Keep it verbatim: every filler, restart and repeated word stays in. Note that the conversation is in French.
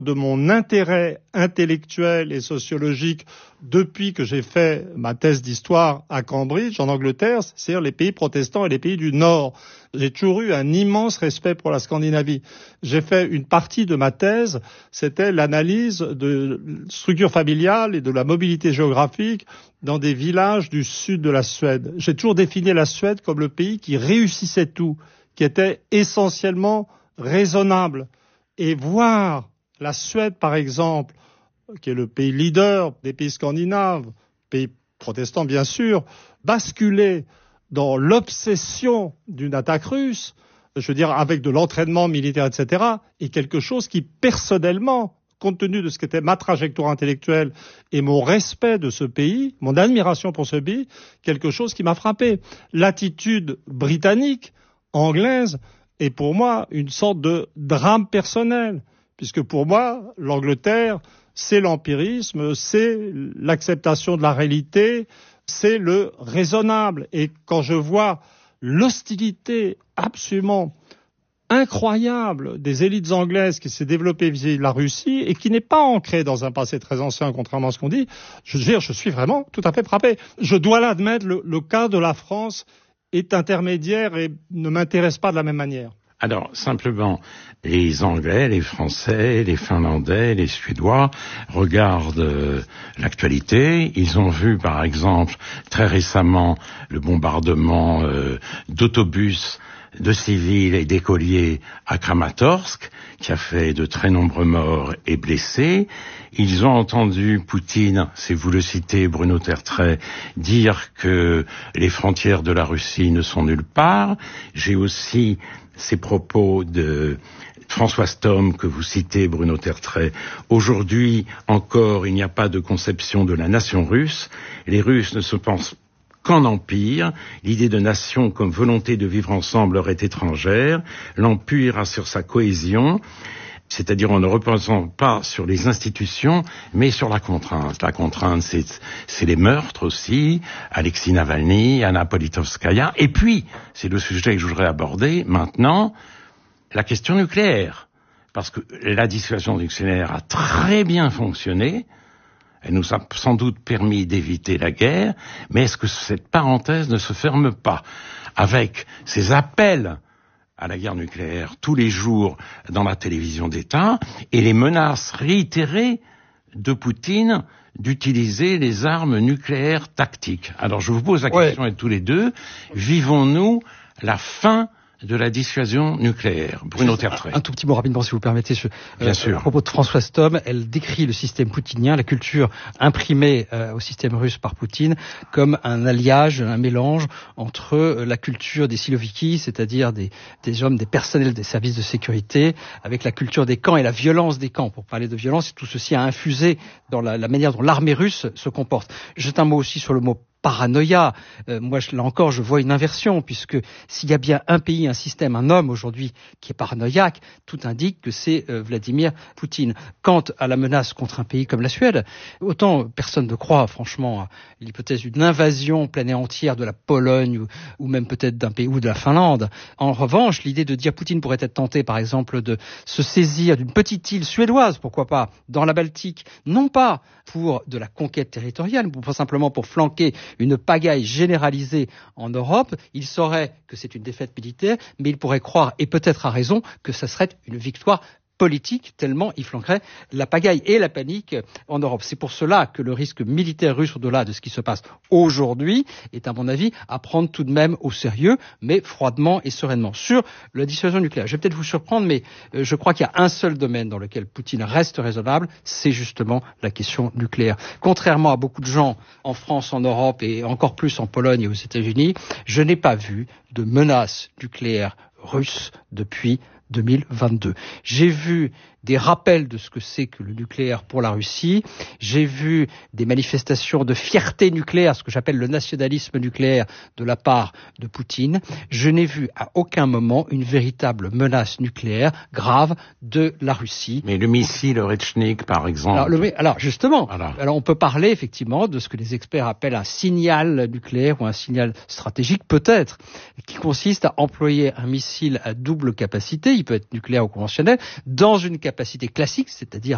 de mon intérêt intellectuel et sociologique depuis que j'ai fait ma thèse d'histoire à Cambridge, en Angleterre, c'est-à-dire les pays protestants et les pays du Nord. J'ai toujours eu un immense respect pour la Scandinavie. J'ai fait une partie de ma thèse, c'était l'analyse de structure familiale et de la mobilité géographique dans des villages du sud de la Suède. J'ai toujours défini la Suède comme le pays qui réussissait tout, qui était essentiellement raisonnable. Et voir la Suède, par exemple, qui est le pays leader des pays scandinaves, pays protestants bien sûr, basculer dans l'obsession d'une attaque russe, je veux dire avec de l'entraînement militaire, et cetera, est quelque chose qui, personnellement, compte tenu de ce qu'était ma trajectoire intellectuelle et mon respect de ce pays, mon admiration pour ce pays, quelque chose qui m'a frappé. L'attitude britannique, anglaise, est pour moi une sorte de drame personnel, puisque pour moi, l'Angleterre, c'est l'empirisme, c'est l'acceptation de la réalité, c'est le raisonnable. Et quand je vois l'hostilité absolument incroyable des élites anglaises qui s'est développée vis-à-vis de la Russie et qui n'est pas ancrée dans un passé très ancien, contrairement à ce qu'on dit, je veux dire, je suis vraiment tout à fait frappé. Je dois l'admettre, le, le cas de la France est intermédiaire et ne m'intéresse pas de la même manière. Alors, simplement, les Anglais, les Français, les Finlandais, les Suédois regardent euh, l'actualité. Ils ont vu, par exemple, très récemment, le bombardement euh, d'autobus de civils et d'écoliers à Kramatorsk, qui a fait de très nombreux morts et blessés. Ils ont entendu Poutine, c'est vous le citez, Bruno Tertrais, dire que les frontières de la Russie ne sont nulle part. J'ai aussi ces propos de François Stomm que vous citez, Bruno Tertrais. Aujourd'hui encore, il n'y a pas de conception de la nation russe. Les Russes ne se pensent qu'en empire. L'idée de nation comme volonté de vivre ensemble leur est étrangère. L'empire assure sa cohésion, c'est-à-dire en ne reposant pas sur les institutions, mais sur la contrainte. La contrainte, c'est, c'est les meurtres aussi, Alexis Navalny, Anna Politkovskaya, et puis, c'est le sujet que je voudrais aborder maintenant, la question nucléaire. Parce que la dissuasion nucléaire a très bien fonctionné, elle nous a sans doute permis d'éviter la guerre, mais est-ce que cette parenthèse ne se ferme pas avec ces appels à la guerre nucléaire tous les jours dans la télévision d'État et les menaces réitérées de Poutine d'utiliser les armes nucléaires tactiques? Alors je vous pose la question, ouais. Et tous les deux, vivons-nous la fin de la dissuasion nucléaire? Bruno Tertrais. Un tout petit mot rapidement, si vous permettez. Je, Bien euh, sûr. À propos de François Stomm, elle décrit le système poutinien, la culture imprimée euh, au système russe par Poutine, comme un alliage, un mélange entre euh, la culture des Siloviki, c'est-à-dire des, des hommes, des personnels des services de sécurité, avec la culture des camps et la violence des camps. Pour parler de violence, tout ceci a infusé dans la, la manière dont l'armée russe se comporte. Jette un mot aussi sur le mot paranoïa. Euh, moi, je, là encore, je vois une inversion, puisque s'il y a bien un pays, un système, un homme aujourd'hui qui est paranoïaque, tout indique que c'est euh, Vladimir Poutine. Quant à la menace contre un pays comme la Suède, autant personne ne croit, franchement, à l'hypothèse d'une invasion pleine et entière de la Pologne ou, ou même peut-être d'un pays ou de la Finlande. En revanche, l'idée de dire Poutine pourrait être tenté, par exemple, de se saisir d'une petite île suédoise, pourquoi pas, dans la Baltique, non pas pour de la conquête territoriale, mais pas simplement pour flanquer une pagaille généralisée en Europe, il saurait que c'est une défaite militaire, mais il pourrait croire, et peut-être à raison, que ça serait une victoire politique, tellement il flanquerait la pagaille et la panique en Europe. C'est pour cela que le risque militaire russe, au-delà de ce qui se passe aujourd'hui, est à mon avis à prendre tout de même au sérieux, mais froidement et sereinement. Sur la dissuasion nucléaire, je vais peut-être vous surprendre, mais je crois qu'il y a un seul domaine dans lequel Poutine reste raisonnable, c'est justement la question nucléaire. Contrairement à beaucoup de gens en France, en Europe et encore plus en Pologne et aux États-Unis, je n'ai pas vu de menace nucléaire russe depuis deux mille vingt-deux. J'ai vu des rappels de ce que c'est que le nucléaire pour la Russie. J'ai vu des manifestations de fierté nucléaire, ce que j'appelle le nationalisme nucléaire de la part de Poutine. Je n'ai vu à aucun moment une véritable menace nucléaire grave de la Russie. Mais le missile Orechnik, par exemple. Alors, le, alors justement, voilà. Alors on peut parler effectivement de ce que les experts appellent un signal nucléaire ou un signal stratégique, peut-être, qui consiste à employer un missile à double capacité, il peut être nucléaire ou conventionnel, dans une capacité classique, c'est-à-dire